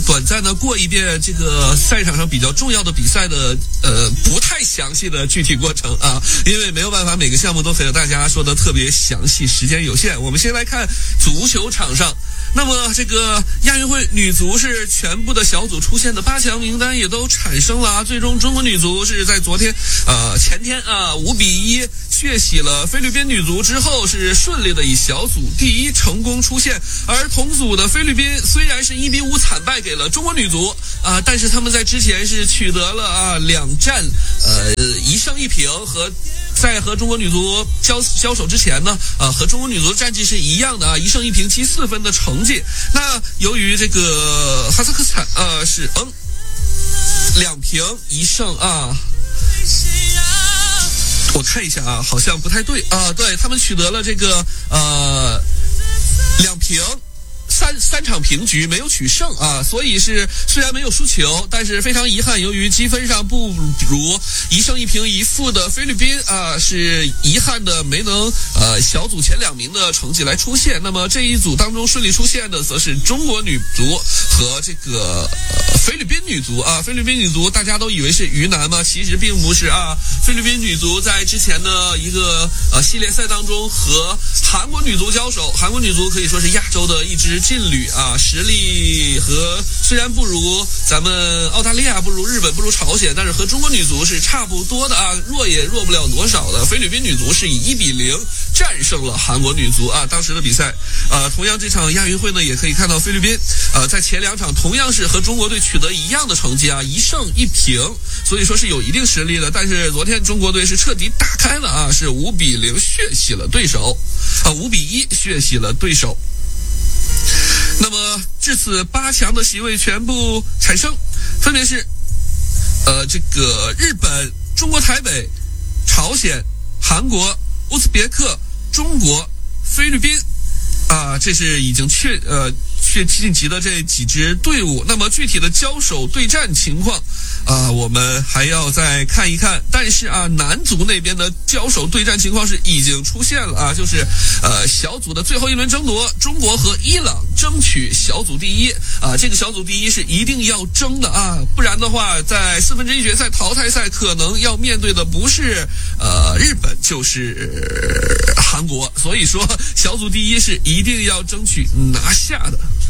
短暂的过一遍这个赛场上比较重要的比赛的不太详细的具体过程啊，因为没有办法每个项目都和大家说的特别详细，时间有限。我们先来看足球场上。那么这个亚运会女足是全部的小组出现的8强名单也都产生了啊，最终中国女足是在前天啊5-1血洗了菲律宾女足之后，是顺利的以小组第一成功出现。而同组的菲律宾虽然是1-5惨败给了中国女足啊，但是他们在之前是取得了2战1胜1平，在和中国女足交手之前呢，和中国女足的战绩是一样的啊，1胜1平积4分的成绩。那由于这个哈萨克斯坦是2平1胜啊，我看一下啊，好像不太对啊，对他们取得了这个2平。三场平局没有取胜啊，所以是虽然没有输球，但是非常遗憾，由于积分上不如1胜1平1负的菲律宾啊，是遗憾的没能小组前2名的成绩来出现。那么这一组当中顺利出现的则是中国女足和这个菲律宾女足啊。菲律宾女足大家都以为是鱼腩嘛，其实并不是啊。菲律宾女足在之前的一个系列赛当中和韩国女足交手，韩国女足可以说是亚洲的一支劲旅啊，实力虽然不如咱们澳大利亚，不如日本，不如朝鲜，但是和中国女足是差不多的啊，弱也弱不了多少的。菲律宾女足是以1-0战胜了韩国女足啊。当时的比赛同样这场亚运会呢，也可以看到菲律宾在前2场同样是和中国队取得一样的成绩啊，1胜1平，所以说是有一定实力的。但是昨天中国队是彻底打开了啊，是5-0血洗了对手5-1血洗了对手。那么至此8强的席位全部产生，分别是这个日本、中国台北、朝鲜、韩国、乌兹别克、中国、菲律宾啊，这是已经确晋级的这几支队伍。那么具体的交手对战情况我们还要再看一看。但是男足那边的交手对战情况是已经出现了啊，就是小组的最后一轮争夺，中国和伊朗争取小组第一啊，这个小组第一是一定要争的啊，不然的话在1/4决赛淘汰赛可能要面对的不是日本就是韩国，所以说小组第一是一定要争取拿下的。